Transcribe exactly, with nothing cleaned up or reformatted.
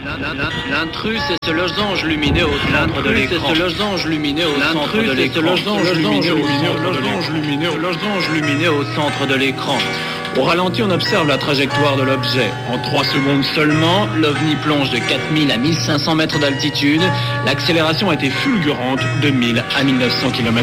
L'intrus est ce losange lumineux au centre de l'écran. L'intrus est ce losange lumineux au centre de l'écran. Losange lumineux, losange lumineux au centre de l'écran. Au ralenti, on observe la trajectoire de l'objet. En trois secondes seulement, l'OVNI plonge de quatre mille à mille cinq cents mètres d'altitude. L'accélération a été fulgurante de mille à mille neuf cents kilomètres